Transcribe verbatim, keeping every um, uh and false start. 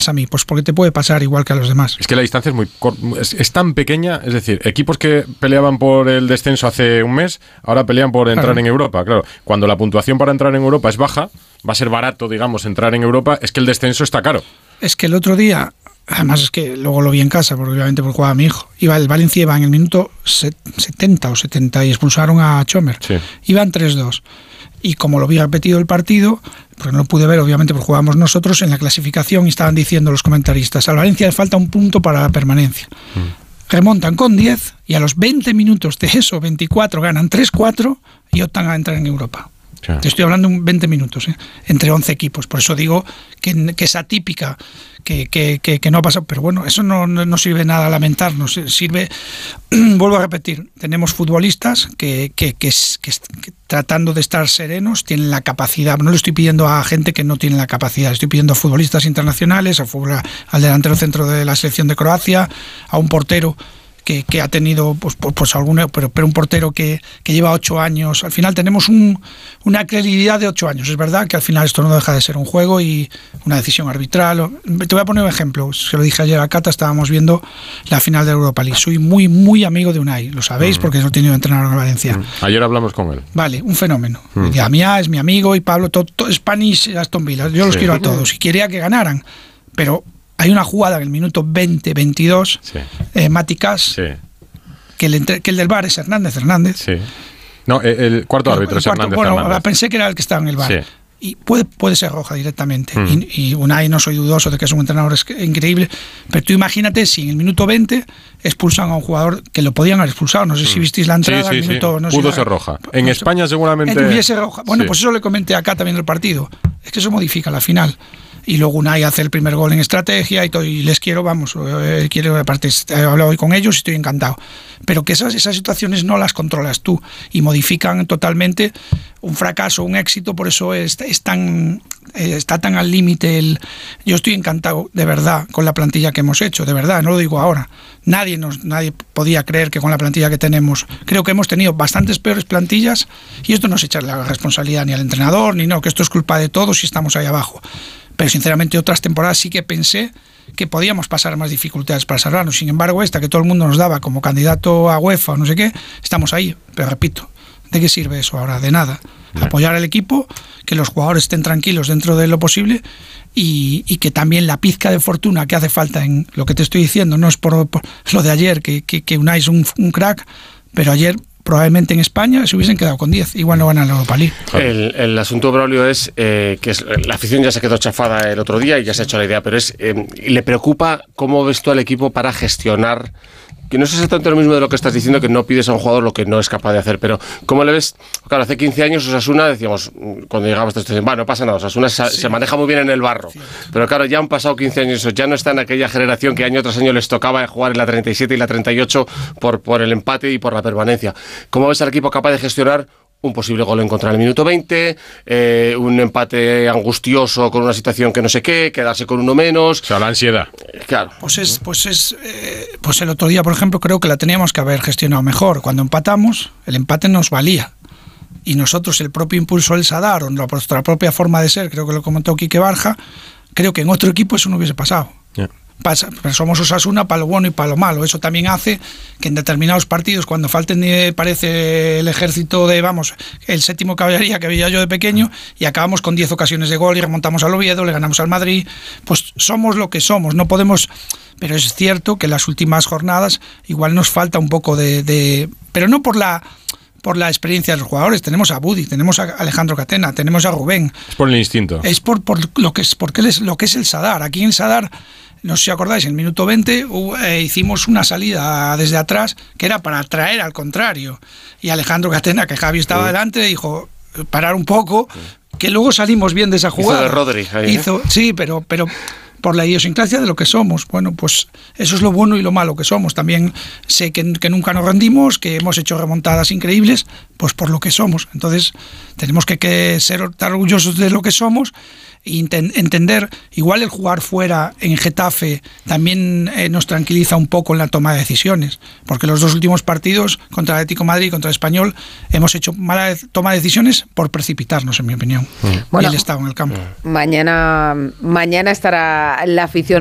a mí? Pues porque te puede pasar igual que a los demás. Es que la distancia es muy es, es tan pequeña, es decir, equipos que peleaban por el descenso hace un mes, ahora pelean por entrar claro. en Europa. Claro, cuando la puntuación para entrar en Europa es baja, va a ser barato, digamos, entrar en Europa, es que el descenso está caro. Es que el otro día, además es que luego lo vi en casa, porque obviamente porque jugaba mi hijo, iba el Valencia iba en el minuto setenta o setenta y expulsaron a Chomer. Sí. Iban tres dos. Y como lo vi repetido el partido, porque no lo pude ver, obviamente, porque jugábamos nosotros, en la clasificación y estaban diciendo los comentaristas, al Valencia le falta un punto para la permanencia. Mm. Remontan con diez y a los veinte minutos de eso, veinticuatro, ganan tres cuatro y optan a entrar en Europa. Sí. Te estoy hablando de veinte minutos, ¿eh? Entre once equipos. Por eso digo que, que es atípica, que, que, que, que no ha pasado. Pero bueno, eso no, no sirve nada a lamentarnos. Sirve, vuelvo a repetir, tenemos futbolistas que, que, que, que, que tratando de estar serenos tienen la capacidad. No le estoy pidiendo a gente que no tiene la capacidad. Le estoy pidiendo a futbolistas internacionales, a, al delantero centro de la selección de Croacia, a un portero Que, que ha tenido pues, pues alguna, pero, pero un portero que, que lleva ocho años. Al final tenemos un, una credibilidad de ocho años. Es verdad que al final esto no deja de ser un juego y una decisión arbitral. Te voy a poner un ejemplo. Se lo dije ayer a Cata, estábamos viendo la final de Europa League. Soy muy, muy amigo de Unai, lo sabéis, porque lo he tenido entrenador en Valencia. Ayer hablamos con él. Vale, un fenómeno. Mm. Y a mí es mi amigo y Pablo, todo, todo Spanish, Aston Villa. Yo los sí. quiero a todos y quería que ganaran. Pero hay una jugada en el minuto veinte veintidós, sí. eh, Maticas, sí. que, el, que el del V A R es Hernández Hernández. Sí. No, el cuarto el, árbitro el es cuarto, Hernández bueno, Hernández. Pensé que era el que estaba en el V A R. Sí. Y puede, puede ser roja directamente. Mm. Y, y Unai, no soy dudoso de que es un entrenador increíble, pero tú imagínate si en el minuto veinte expulsan a un jugador que lo podían haber expulsado. No sé si visteis la entrada. Sí, sí, el minuto, sí. No Pudo sé, ser roja. En pues, España seguramente... Hubiese roja. Bueno, sí. Pues eso le comenté acá también del partido. Es que eso modifica la final. Y luego Unai hace el primer gol en estrategia y, todo, y les quiero, vamos, eh, quiero, aparte he hablado hoy con ellos y estoy encantado. Pero que esas, esas situaciones no las controlas tú y modifican totalmente un fracaso, un éxito, por eso es, es tan, eh, está tan al límite el... Yo estoy encantado, de verdad, con la plantilla que hemos hecho, de verdad, no lo digo ahora. Nadie, nos, nadie podía creer que con la plantilla que tenemos, creo que hemos tenido bastantes peores plantillas y esto no es echarle la responsabilidad ni al entrenador, ni no, que esto es culpa de todos y estamos ahí abajo. Pero sinceramente otras temporadas sí que pensé que podíamos pasar más dificultades para salvarnos. Sin embargo, esta que todo el mundo nos daba como candidato a UEFA o no sé qué, estamos ahí. Pero repito, ¿de qué sirve eso ahora? De nada. Bien. Apoyar al equipo, que los jugadores estén tranquilos dentro de lo posible y, y que también la pizca de fortuna que hace falta en lo que te estoy diciendo, no es por, por lo de ayer, que, que, que Unai es un, un crack, pero ayer... probablemente en España se hubiesen quedado con diez, igual no van a la Europa League. El, el asunto, Braulio, es eh, que es, la afición ya se quedó chafada el otro día y ya se ha hecho la idea, pero es eh, le preocupa cómo ves tú al equipo para gestionar, que no es exactamente lo mismo de lo que estás diciendo, que no pides a un jugador lo que no es capaz de hacer, pero ¿cómo le ves? Claro, hace quince años Osasuna, decíamos, cuando llegamos a esta, bueno, no pasa nada, Osasuna sí. se maneja muy bien en el barro, sí. Pero claro, ya han pasado quince años, ya no está en aquella generación que año tras año les tocaba jugar en la treinta y siete y la treinta y ocho por, por el empate y por la permanencia. ¿Cómo ves al equipo capaz de gestionar un posible gol en contra en el minuto veinte, eh, un empate angustioso con una situación que no sé qué, quedarse con uno menos? O sea, la ansiedad. Claro. Pues es, pues es, eh, pues el otro día, por ejemplo, creo que la teníamos que haber gestionado mejor. Cuando empatamos, el empate nos valía. Y nosotros, el propio impulso del Sadar, o nuestra propia forma de ser, creo que lo comentó Quique Barja, creo que en otro equipo eso no hubiese pasado. Yeah. Pasa, pero somos Osasuna para lo bueno y para lo malo. Eso también hace que en determinados partidos, cuando falten, eh, parece el ejército de, vamos, el séptimo caballería que veía yo de pequeño, y acabamos con diez ocasiones de gol y remontamos al Oviedo, le ganamos al Madrid, pues somos lo que somos, no podemos... Pero es cierto que en las últimas jornadas igual nos falta un poco de... de pero no por la... por la experiencia de los jugadores. Tenemos a Budi, tenemos a Alejandro Catena, tenemos a Rubén. Es por el instinto. Es por, por lo que es porque es lo que es el Sadar. Aquí en el Sadar, no sé si acordáis, en el minuto veinte uh, eh, hicimos una salida desde atrás que era para atraer al contrario. Y Alejandro Catena, que Javi estaba uh. delante, dijo parar un poco, uh. que luego salimos bien de esa jugada. Hizo de Rodri ahí, Hizo, ¿eh? Sí, pero... pero por la idiosincrasia de lo que somos. Bueno, pues eso es lo bueno y lo malo que somos. También sé que, que nunca nos rendimos, que hemos hecho remontadas increíbles, pues por lo que somos. Entonces tenemos que, que ser tan orgullosos de lo que somos e entender, igual el jugar fuera en Getafe también eh, nos tranquiliza un poco en la toma de decisiones, porque los dos últimos partidos contra el Atlético de Madrid y contra el Español hemos hecho mala toma de decisiones por precipitarnos, en mi opinión. Mm. Bueno, y el estado en el campo. Mañana, mañana estará la, la afición.